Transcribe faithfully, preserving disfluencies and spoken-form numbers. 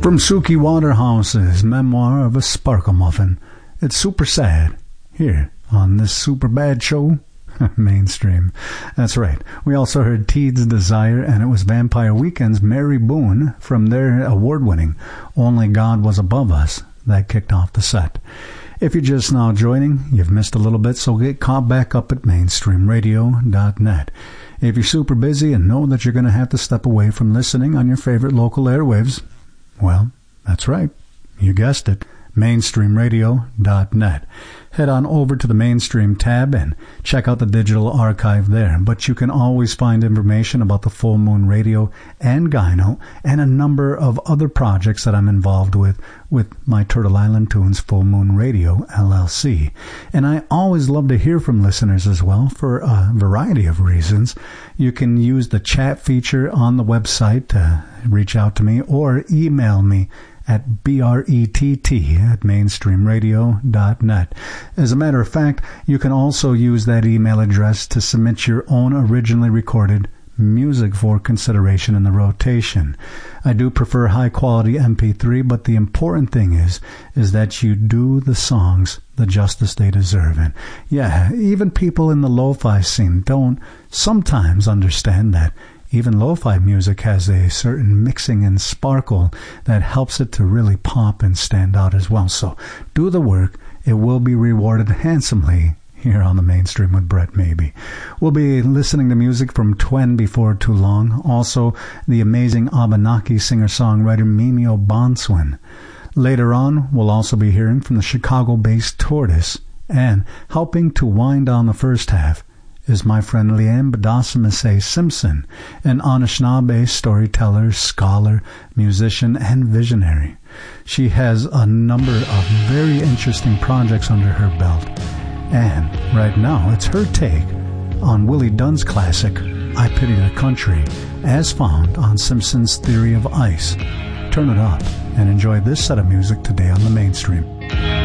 From Suki Waterhouse's Memoir of a Sparkle Muffin, it's super sad, here on this super bad show, Mainstream. That's right. We also heard Teed's Desire, and it was Vampire Weekend's Mary Boone from their award-winning Only God Was Above Us that kicked off the set. If you're just now joining, you've missed a little bit, so get caught back up at mainstream radio dot net. If you're super busy and know that you're going to have to step away from listening on your favorite local airwaves, well, that's right. You guessed it. mainstream radio dot net. Head on over to the Mainstream tab and check out the digital archive there. But you can always find information about the Full Moon Radio and Gyno and a number of other projects that I'm involved with with my Turtle Island Tunes Full Moon Radio, L L C. And I always love to hear from listeners as well for a variety of reasons. You can use the chat feature on the website to reach out to me or email me at B R E T T at mainstream radio dot net. As a matter of fact, you can also use that email address to submit your own originally recorded music for consideration in the rotation. I do prefer high-quality M P three, but the important thing is, is that you do the songs the justice they deserve. And yeah, even people in the lo-fi scene don't sometimes understand that even lo-fi music has a certain mixing and sparkle that helps it to really pop and stand out as well. So do the work. It will be rewarded handsomely here on the Mainstream with Brett Maybe. We'll be listening to music from Twen before too long. Also, the amazing Abenaki singer-songwriter Mimio Bonswin. Later on, we'll also be hearing from the Chicago-based Tortoise. And helping to wind down the first half is my friend Leanne Badasimise Simpson, an Anishinaabe storyteller, scholar, musician, and visionary. She has a number of very interesting projects under her belt. And right now, it's her take on Willie Dunn's classic, I Pity the Country, as found on Simpson's Theory of Ice. Turn it up and enjoy this set of music today on the Mainstream.